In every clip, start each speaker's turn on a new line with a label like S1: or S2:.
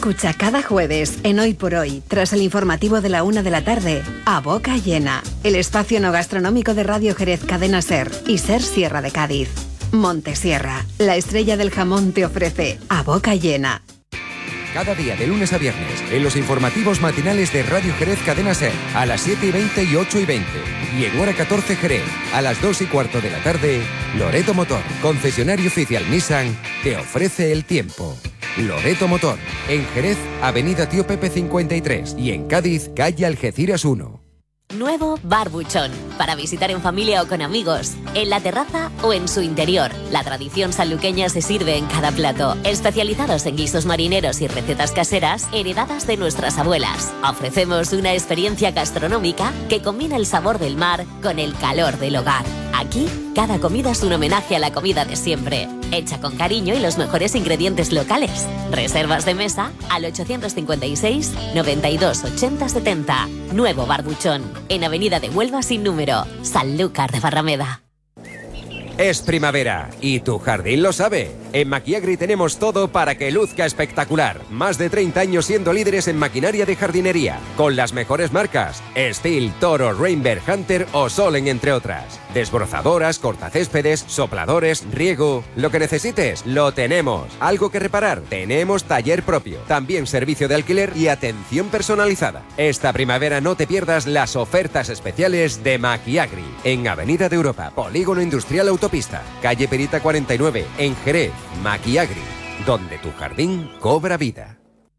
S1: Escucha cada jueves en Hoy por Hoy, tras el informativo de la 1 de la tarde, A Boca Llena, el espacio no gastronómico de Radio Jerez Cadena SER y SER Sierra de Cádiz. Montesierra, la estrella del jamón, te ofrece A Boca Llena.
S2: Cada día de lunes a viernes, en los informativos matinales de Radio Jerez Cadena SER, a las 7:20 y 8:20. Y en hora 14 Jerez, a las 2:15 de la tarde, Loreto Motor, concesionario oficial Nissan, te ofrece el tiempo. Loreto Motor, en Jerez, Avenida Tío Pepe 53 y en Cádiz, calle Algeciras 1.
S3: Nuevo Bar Buchón, para visitar en familia o con amigos, en la terraza o en su interior. La tradición sanluqueña se sirve en cada plato, especializados en guisos marineros y recetas caseras heredadas de nuestras abuelas. Ofrecemos una experiencia gastronómica que combina el sabor del mar con el calor del hogar. Aquí, cada comida es un homenaje a la comida de siempre, hecha con cariño y los mejores ingredientes locales. Reservas de mesa al 856 92 80 70. Nuevo Bar Buchón, en Avenida de Huelva sin número, Sanlúcar de Barrameda.
S2: Es primavera y tu jardín lo sabe. En Maquiagri tenemos todo para que luzca espectacular. Más de 30 años siendo líderes en maquinaria de jardinería, con las mejores marcas: Stihl, Toro, Rainberg, Hunter o Solen, entre otras. Desbrozadoras, cortacéspedes, sopladores, riego. Lo que necesites, lo tenemos. ¿Algo que reparar? Tenemos taller propio. También servicio de alquiler y atención personalizada. Esta primavera no te pierdas las ofertas especiales de Maquiagri. En Avenida de Europa, Polígono Industrial Autopista, calle Perita 49, en Jerez. Maquiagri, donde tu jardín cobra vida.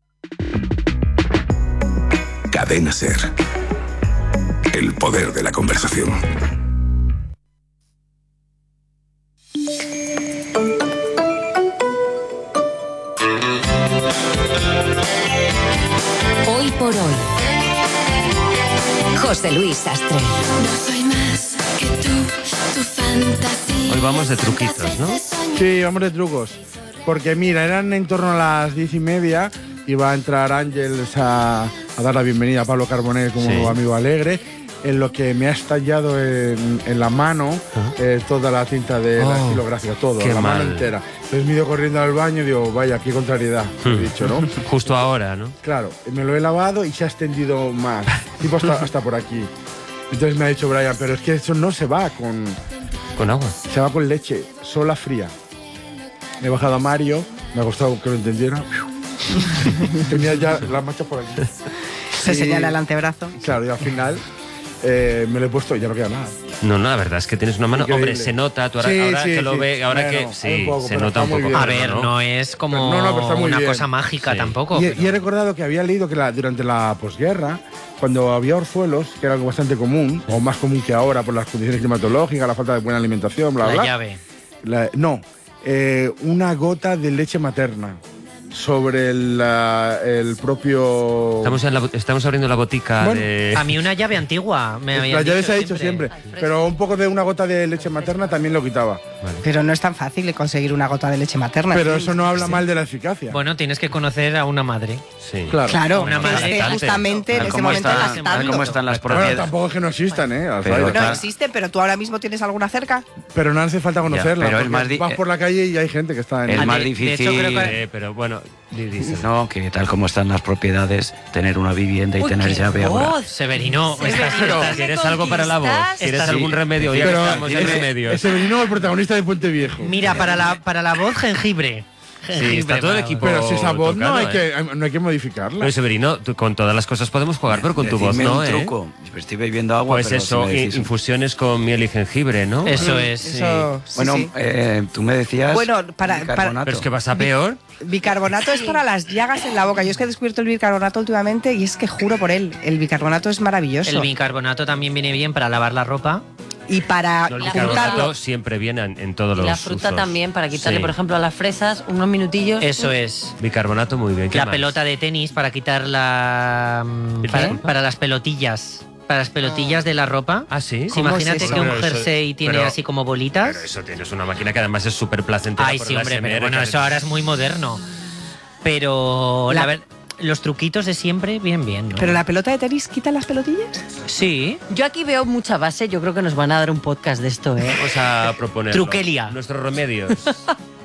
S4: Cadena SER. El poder de la conversación.
S3: Hoy por hoy, José Luis Sastre.
S5: No soy más que tú, tu fantasía.
S6: Hoy vamos de truquitos, ¿no?
S7: Sí, vamos de trucos. Porque mira, eran en torno a las 10:30. Iba a entrar Ángeles a dar la bienvenida a Pablo Carbonell como amigo alegre. En lo que me ha estallado en la mano toda la tinta de la estilográfica, todo, la mano entera. Entonces me he ido corriendo al baño y digo, vaya, qué contrariedad, he dicho, ¿no?
S6: Justo ahora, ¿no?
S7: Claro, me lo he lavado y se ha extendido más, tipo hasta por aquí. Entonces me ha dicho Brian, pero es que eso no se va
S6: con agua.
S7: Se va con leche, sola fría. He bajado a Mario, me ha costado que lo entendiera. Tenía ya las manchas por aquí.
S8: Se señala el antebrazo.
S7: Claro, y al final me lo he puesto y ya no queda nada.
S6: No, la verdad es que tienes una mano.
S7: Increíble.
S6: Hombre, se nota, tú ahora que lo ves, ahora
S7: bueno,
S6: que sí,
S7: un poco,
S6: se nota un poco.
S7: bien.
S9: A ver, no es como
S7: pero está muy
S9: una
S7: bien.
S9: cosa mágica tampoco.
S7: Y he recordado que había leído que durante la posguerra, cuando había orzuelos, que era algo bastante común, o más común que ahora por las condiciones climatológicas, la falta de buena alimentación, bla, bla.
S9: La llave.
S7: Una gota de leche materna sobre el propio...
S6: Estamos abriendo la botica de...
S9: A mí una llave antigua me habían
S7: La llave
S9: dicho
S7: se ha dicho siempre, pero un poco de una gota de leche materna también lo quitaba.
S6: Vale.
S8: Pero no es tan fácil de conseguir una gota de leche materna.
S7: Pero eso no habla mal de la eficacia.
S9: Bueno, tienes que conocer a una madre.
S6: Sí.
S8: Claro,
S9: Una
S8: que
S9: madre
S8: esté justamente en ese momento lactando.
S10: ¿Cómo están las
S7: Bueno,
S10: propiedades?
S7: tampoco es que no existan,
S10: Pero
S8: No existe, pero tú ahora mismo tienes alguna cerca.
S7: Pero no hace falta conocerla.
S10: pero es
S7: porque
S10: más
S7: vas por la calle y hay gente que está en...
S10: Es más
S9: de hecho,
S10: difícil,
S9: creo que-
S6: Pero bueno, dices.
S10: no, que tal como están las propiedades, tener una vivienda y tener llave ahora.
S9: Severino,
S6: ¿Quieres algo para la voz? ¿Quieres
S9: Estás-
S6: algún remedio? Ya que
S7: Pero
S6: estamos en remedios.
S7: ese Severino, el protagonista de Puente Viejo.
S9: Mira, para la voz, jengibre.
S6: Sí, está todo el equipo.
S7: Pero si esa voz no hay
S6: tocado,
S7: que modificarla.
S6: Pero Severino, tú con todas las cosas podemos jugar, pero con tu voz
S10: Decidme
S6: no,
S10: un truco. Estoy bebiendo agua,
S6: Pues
S10: pero
S6: eso,
S10: si me decís-
S6: infusiones con miel y jengibre, ¿no?
S9: Eso es, sí.
S8: Eso, sí,
S10: Bueno,
S8: sí.
S10: tú me decías...
S8: Bueno, para-
S10: bicarbonato.
S6: Pero es que vas a peor.
S8: Bicarbonato es para las llagas en la boca. Yo es que he descubierto el bicarbonato últimamente y es que juro por él. El bicarbonato es maravilloso.
S9: El bicarbonato también viene bien para lavar la ropa.
S8: Y para
S6: No, el
S8: juntarlo.
S6: bicarbonato siempre viene en todos
S11: Y
S6: los
S11: la fruta
S6: usos.
S11: también, para quitarle,
S6: Sí.
S11: por ejemplo, a las fresas unos minutillos.
S9: Eso es.
S6: Bicarbonato muy bien. ¿Qué
S9: La
S6: más?
S9: pelota de tenis para quitar la...
S6: ¿Qué
S9: Para,
S6: tal?
S9: para las pelotillas. Para las pelotillas de la ropa.
S6: Ah, sí.
S9: Sí, imagínate
S8: es eso?
S9: que un
S6: Pero eso-
S9: jersey tiene
S6: pero-
S9: así como bolitas.
S6: Pero eso tienes una máquina que además es súper placentera.
S9: Ay,
S6: por
S9: sí,
S6: el
S9: hombre,
S6: ASMR,
S9: pero bueno,
S6: que
S9: eso ahora es muy moderno. Pero los truquitos de siempre, bien, ¿no?
S8: Pero la pelota de tenis quita las pelotillas.
S9: Sí.
S11: Yo aquí veo mucha base, yo creo que nos van a dar un podcast de esto, ¿eh?
S6: Vamos a proponer
S9: Truquelia.
S6: nuestros remedios.